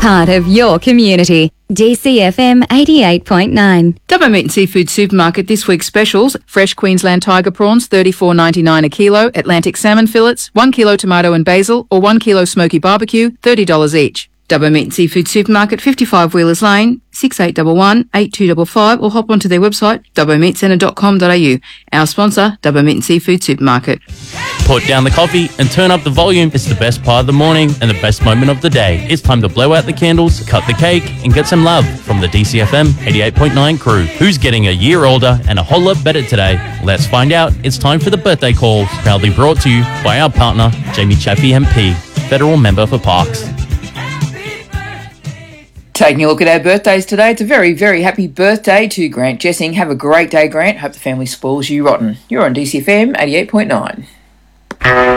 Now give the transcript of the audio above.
part of your community. DCFM 88.9. Dubbo Meat and Seafood Supermarket this week's specials: fresh Queensland tiger prawns $34.99 a kilo, Atlantic salmon fillets, 1 kilo tomato and basil, or 1 kilo smoky barbecue, $30 each. Dubbo Meat and Seafood Supermarket, 55 Wheelers Lane, 6811 8255, or hop onto their website dubbomeatcentre.com.au. Our sponsor, Dubbo Meat and Seafood Supermarket. Put down the coffee and turn up the volume. It's the best part of the morning and the best moment of the day. It's time to blow out the candles, cut the cake, and get some love from the DCFM 88.9 crew. Who's getting a year older and a whole lot better today? Let's find out. It's time for the birthday calls, proudly brought to you by our partner, Jamie Chaffey MP, Federal Member for Parks. Taking a look at our birthdays today, it's a very, very happy birthday to Grant Jessing. Have a great day, Grant. Hope the family spoils you rotten. You're on DCFM 88.9.